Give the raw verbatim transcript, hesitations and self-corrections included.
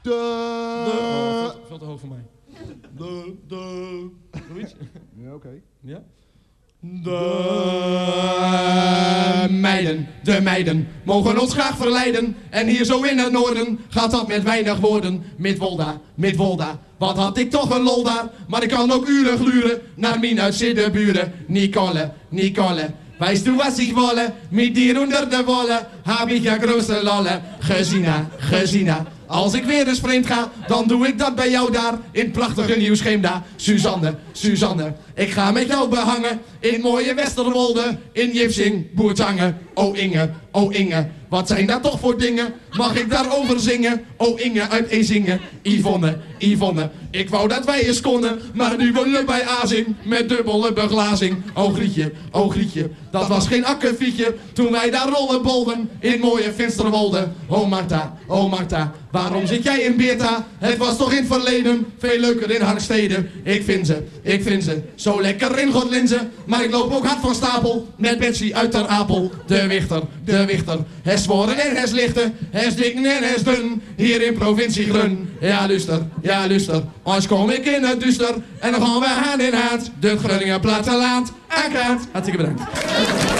De... Oh, veel, veel te hoog voor mij. De... De... Zoiets? Ja, oké. Okay. Ja? De meiden, de meiden, mogen ons graag verleiden. En hier zo in het noorden gaat dat met weinig woorden. Midwolda, Midwolda, wat had ik toch een lol daar. Maar ik kan ook uren gluren naar mijn uitzittenburen. Nicole, Nicole, weißt du was ich wolle? Mit dir onder de wolle, heb ik ja grote lolle. Gezina, Gezina. Als ik weer eens vreemd ga, dan doe ik dat bij jou daar, in het prachtige Nieuw-Scheemda. Suzanne, Suzanne, ik ga met jou behangen, in mooie Westerwolde, in Jipsing, Boertangen. Oh Inge, oh Inge, wat zijn dat toch voor dingen? Mag ik daarover zingen? Oh Inge uit Ezingen. Yvonne, Yvonne, ik wou dat wij eens konden, maar nu wonen we bij Azing, met dubbele beglazing. Oh Grietje, oh Grietje, dat was geen akkefietje, toen wij daar rollenbolden, in mooie Finsterwolde. Oh Marta, oh Marta, waarom zit jij in Beerta? Het was toch in het verleden veel leuker in Harkstede. Ik vind ze, ik vind ze zo lekker in Godlinze. Maar ik loop ook hard van stapel met Betsy uit Ter Apel. De Wichter, de Wichter, hes zworen en hes lichten, hes dikken en hes dun, hier in provincie Grun. Ja luister, ja luister, als kom ik in het duister en dan gaan we hand in hand de Groningen platteland aankaart. Hartstikke bedankt.